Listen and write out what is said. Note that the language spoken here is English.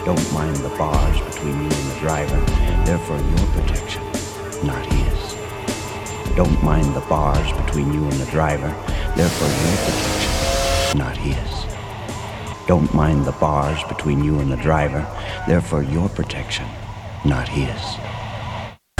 Don't mind the bars between you and the driver. They're for your protection, not his. Don't mind the bars between you and the driver. They're for your protection, not his. Don't mind the bars between you and the driver. They're for your protection, not his.